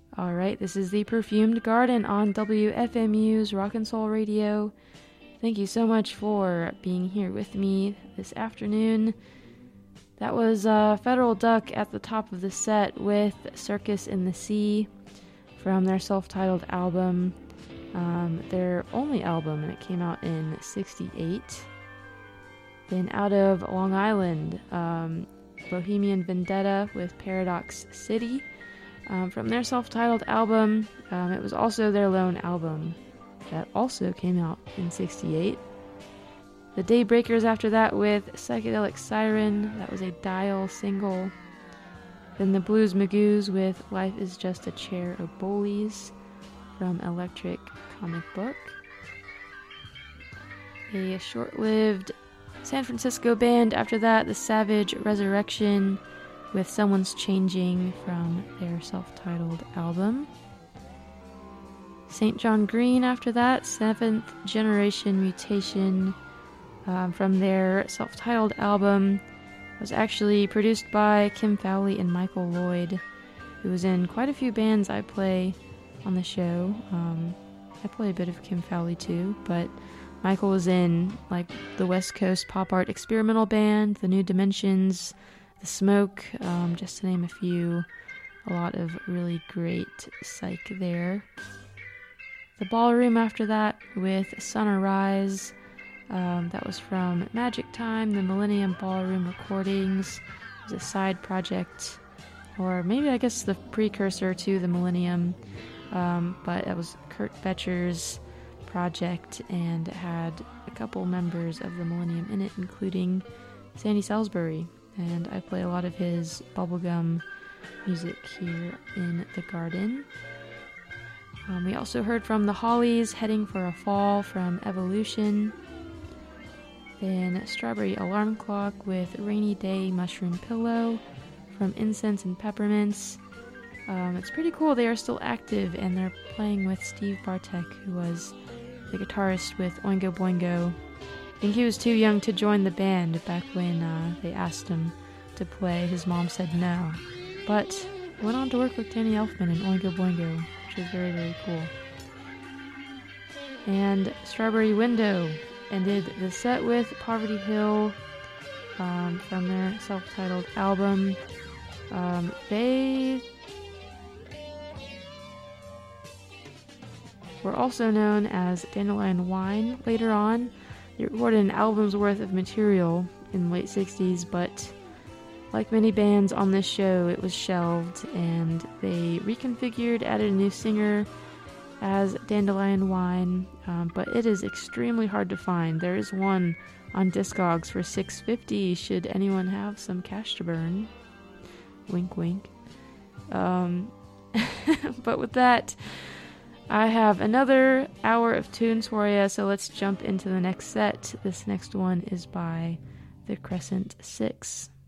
All right, this is the Perfumed Garden on WFMU's Rock and Soul Radio. Thank you so much for being here with me this afternoon. That was Federal Duck at the top of the set with Circus in the Sea from their self-titled album, their only album, and it came out in '68. Then out of Long Island, Bohemian Vendetta with Paradox City. From their self-titled album, it was also their lone album that also came out in '68. The Daybreakers after that with Psychedelic Siren, that was a Dial single. Then the Blues Magoos with Life is Just a Chair of Bolies from Electric Comic Book. A short-lived San Francisco band after that, the Savage Resurrection with Someone's Changing from their self-titled album. St. John Green after that, Seventh Generation Mutation from their self-titled album. It was actually produced by Kim Fowley and Michael Lloyd, who was in quite a few bands I play on the show. I play a bit of Kim Fowley too, but Michael was in like the West Coast pop art experimental band, The New Dimensions, The Smoke, just to name a few. A lot of really great psych there. The Ballroom after that with Sunrise. That was from Magic Time, the Millennium Ballroom Recordings. It was a side project, or maybe I guess the precursor to the Millennium. But it was Kurt Betcher's project, and it had a couple members of the Millennium in it, including Sandy Salisbury. And I play a lot of his bubblegum music here in the garden. We also heard from the Hollies, Heading for a Fall from Evolution. Then Strawberry Alarm Clock with Rainy Day Mushroom Pillow from Incense and Peppermints. It's pretty cool. They are still active, and they're playing with Steve Bartek, who was the guitarist with Oingo Boingo. I think he was too young to join the band back when they asked him to play. His mom said no. But went on to work with Danny Elfman and Oingo Boingo, which is very, very cool. And Strawberry Window ended the set with Poverty Hill from their self-titled album. They were also known as Dandelion Wine later on. They recorded an album's worth of material in the late 60s, but like many bands on this show, it was shelved, and they reconfigured, added a new singer as Dandelion Wine, but it is extremely hard to find. There is one on Discogs for $6.50 should anyone have some cash to burn. Wink, wink. But with that, I have another hour of tunes for you, so let's jump into the next set. This next one is by The Crescent Six.